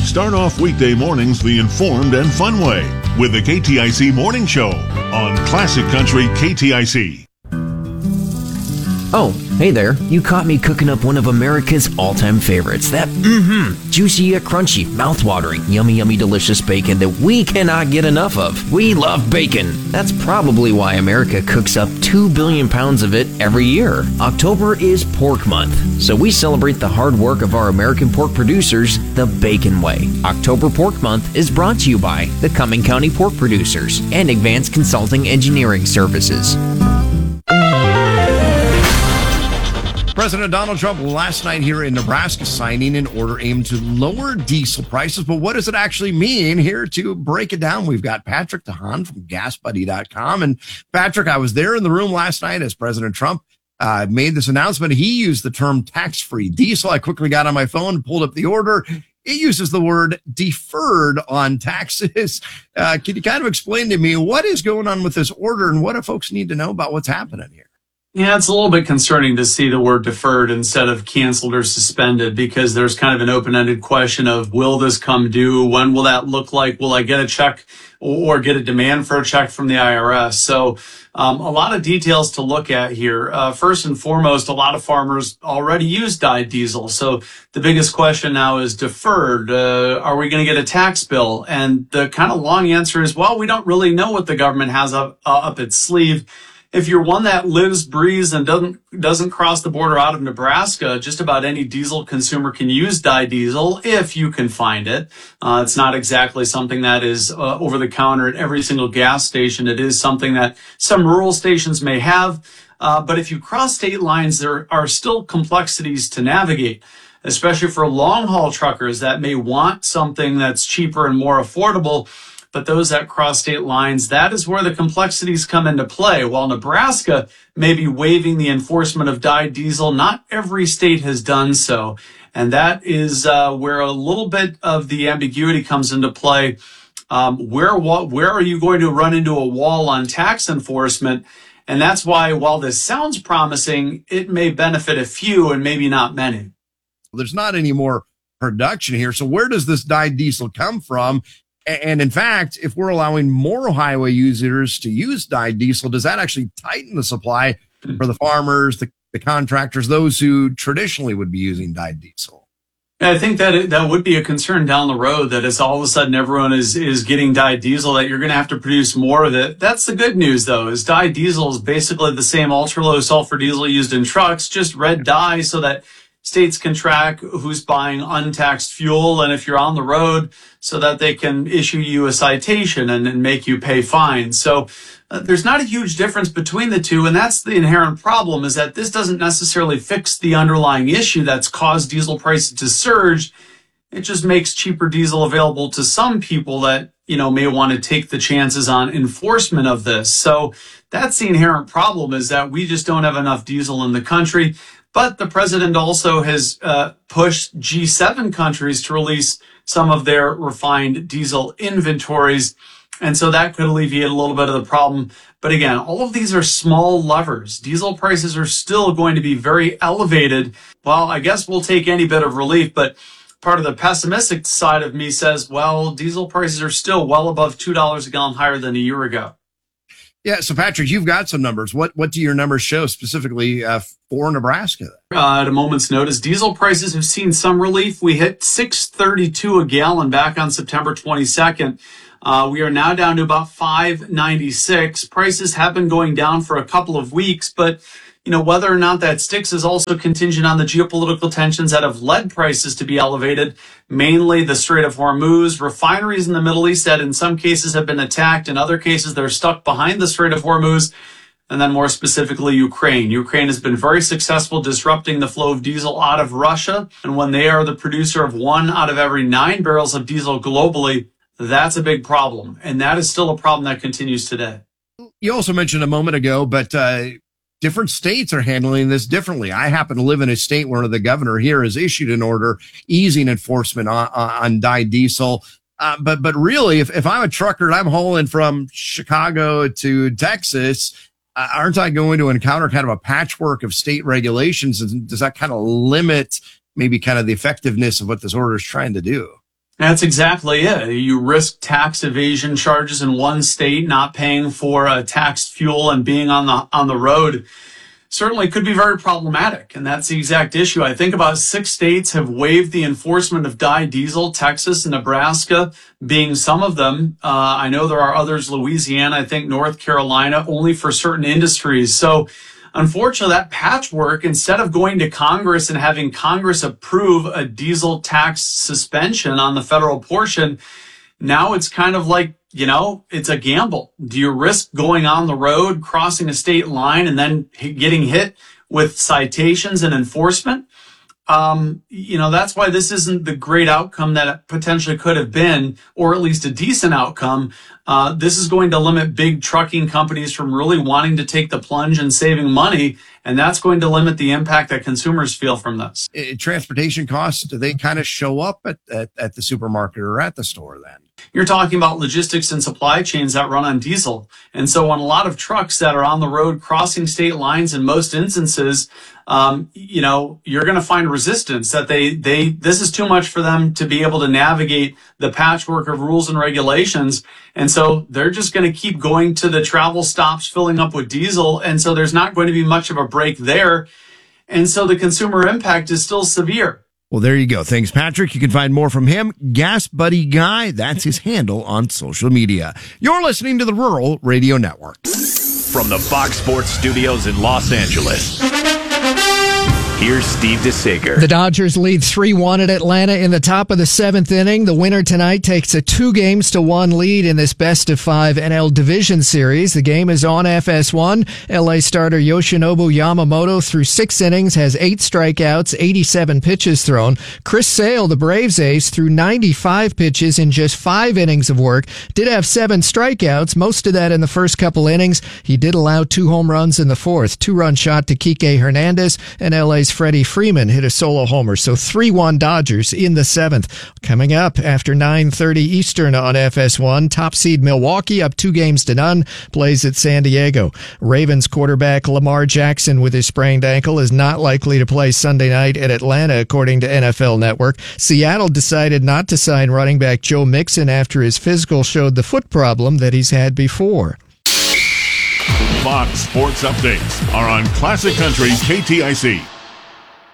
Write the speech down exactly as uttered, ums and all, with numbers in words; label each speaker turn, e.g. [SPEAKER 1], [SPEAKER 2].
[SPEAKER 1] Start off weekday mornings the informed and fun way with the K T I C Morning Show on Classic Country K T I C.
[SPEAKER 2] Oh, hey there. You caught me cooking up one of America's all-time favorites. That, mm-hmm, juicy yet crunchy, mouth-watering, yummy, yummy, delicious bacon that we cannot get enough of. We love bacon. That's probably why America cooks up two billion pounds of it every year. October is Pork Month, so we celebrate the hard work of our American pork producers the Bacon way. October Pork Month is brought to you by the Cumming County Pork Producers and Advanced Consulting Engineering Services.
[SPEAKER 3] President Donald Trump last night here in Nebraska signing an order aimed to lower diesel prices. But what does it actually mean? Here to break it down, we've got Patrick DeHaan from gas buddy dot com. And Patrick, I was there in the room last night as President Trump uh, made this announcement. He used the term tax-free diesel. I quickly got on my phone and pulled up the order. It uses the word deferred on taxes. Uh, can you kind of explain to me what is going on with this order and what do folks need to know about what's happening here?
[SPEAKER 4] Yeah, it's a little bit concerning to see the word deferred instead of canceled or suspended, because there's kind of an open-ended question of, will this come due? When will that look like? Will I get a check or get a demand for a check from the I R S? So um, a lot of details to look at here. Uh, first and foremost, a lot of farmers already use dyed diesel. So the biggest question now is deferred. Uh, are we going to get a tax bill? And the kind of long answer is, well, we don't really know what the government has up, uh, up its sleeve. If you're one that lives, breathes, and doesn't doesn't cross the border out of Nebraska, just about any diesel consumer can use dyed diesel if you can find it. Uh, it's not exactly something that is uh, over the counter at every single gas station. It is something that some rural stations may have. Uh, but if you cross state lines, there are still complexities to navigate, especially for long haul truckers that may want something that's cheaper and more affordable. But those that cross state lines, that is where the complexities come into play. While Nebraska may be waiving the enforcement of dyed diesel, not every state has done so. And that is uh, where a little bit of the ambiguity comes into play. Um, where, where are you going to run into a wall on tax enforcement? And that's why, while this sounds promising, it may benefit a few and maybe not many.
[SPEAKER 3] There's not any more production here. So where does this dyed diesel come from? And in fact, if we're allowing more highway users to use dyed diesel, does that actually tighten the supply for the farmers, the, the contractors, those who traditionally would be using dyed diesel?
[SPEAKER 4] I think that it, that would be a concern down the road, that it's all of a sudden everyone is, is getting dyed diesel, that you're going to have to produce more of it. That's the good news, though, is dyed diesel is basically the same ultra low sulfur diesel used in trucks, just red dye so that states can track who's buying untaxed fuel, and if you're on the road, so that they can issue you a citation and, and make you pay fines. So uh, there's not a huge difference between the two, and that's the inherent problem, is that this doesn't necessarily fix the underlying issue that's caused diesel prices to surge. It just makes cheaper diesel available to some people that, you know, may want to take the chances on enforcement of this. So that's the inherent problem, is that we just don't have enough diesel in the country. But the president also has uh, pushed G seven countries to release some of their refined diesel inventories. And so that could alleviate a little bit of the problem. But again, all of these are small levers. Diesel prices are still going to be very elevated. Well, I guess we'll take any bit of relief, but part of the pessimistic side of me says, well, diesel prices are still well above two dollars a gallon higher than a year ago.
[SPEAKER 3] Yeah. So Patrick, you've got some numbers. What, what do your numbers show specifically uh, for Nebraska?
[SPEAKER 4] Uh, at a moment's notice, diesel prices have seen some relief. We hit six thirty-two a gallon back on September twenty-second. Uh, we are now down to about five ninety-six. Prices have been going down for a couple of weeks, but you know, whether or not that sticks is also contingent on the geopolitical tensions that have led prices to be elevated, mainly the Strait of Hormuz, refineries in the Middle East that in some cases have been attacked. In other cases, they're stuck behind the Strait of Hormuz. And then more specifically, Ukraine. Ukraine has been very successful disrupting the flow of diesel out of Russia. And when they are the producer of one out of every nine barrels of diesel globally, that's a big problem. And that is still a problem that continues today.
[SPEAKER 3] You also mentioned a moment ago, but uh, different states are handling this differently. I happen to live in a state where the governor here has issued an order easing enforcement on, on dyed diesel. Uh, but but really, if, if I'm a trucker and I'm hauling from Chicago to Texas, uh, aren't I going to encounter kind of a patchwork of state regulations? And does that kind of limit maybe kind of the effectiveness of what this order is trying to do?
[SPEAKER 4] That's exactly it. You risk tax evasion charges in one state, not paying for uh, taxed fuel and being on the on the road. Certainly could be very problematic, and that's the exact issue. I think about six states have waived the enforcement of dye diesel, Texas and Nebraska being some of them. Uh, I know there are others, Louisiana, I think North Carolina, only for certain industries. So unfortunately, that patchwork, instead of going to Congress and having Congress approve a diesel tax suspension on the federal portion, now it's kind of like, you know, it's a gamble. Do you risk going on the road, crossing a state line, and then getting hit with citations and enforcement? Um, you know, that's why this isn't the great outcome that it potentially could have been, or at least a decent outcome. Uh, this is going to limit big trucking companies from really wanting to take the plunge and saving money, and that's going to limit the impact that consumers feel from this.
[SPEAKER 3] Uh, transportation costs, do they kind of show up at, at, at the supermarket or at the store then?
[SPEAKER 4] You're talking about logistics and supply chains that run on diesel. And so on a lot of trucks that are on the road crossing state lines, in most instances, um, you know, you're going to find resistance that they, they, this is too much for them to be able to navigate the patchwork of rules and regulations. And so they're just going to keep going to the travel stops, filling up with diesel. And so there's not going to be much of a break there. And so the consumer impact is still severe.
[SPEAKER 3] Well, there you go. Thanks, Patrick. You can find more from him. Gas Buddy Guy, that's his handle on social media. You're listening to the Rural Radio Network.
[SPEAKER 5] From the Fox Sports Studios in Los Angeles, here's Steve DeSager.
[SPEAKER 6] The Dodgers lead three one at Atlanta in the top of the seventh inning. The winner tonight takes a two games to one lead in this best of five N L Division Series. The game is on F S one. L A starter Yoshinobu Yamamoto through six innings has eight strikeouts, eighty-seven pitches thrown. Chris Sale, the Braves ace, threw ninety-five pitches in just five innings of work. Did have seven strikeouts, most of that in the first couple innings. He did allow two home runs in the fourth. Two-run shot to Kike Hernandez, and L A's Freddie Freeman hit a solo homer. So three one Dodgers in the seventh. Coming up after nine thirty Eastern on F S one, top seed Milwaukee up two games to none, plays at San Diego. Ravens quarterback Lamar Jackson with his sprained ankle is not likely to play Sunday night at Atlanta, according to N F L Network. Seattle decided not to sign running back Joe Mixon after his physical showed the foot problem that he's had before.
[SPEAKER 1] Fox Sports Updates are on Classic Country K T I C.